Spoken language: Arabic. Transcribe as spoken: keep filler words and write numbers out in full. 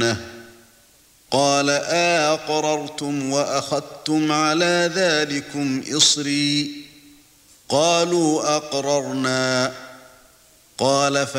الجنة قال أأقررتم وأخذتم على ذلكم إصري قالوا أقررنا قال